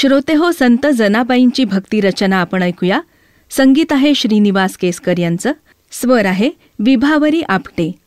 श्रोते हो, संत जनाबाईंची भक्ती रचना आपण ऐकूया. संगीत आहे श्रीनिवास केसकर यांचं, स्वर आहे विभावरी आपटे.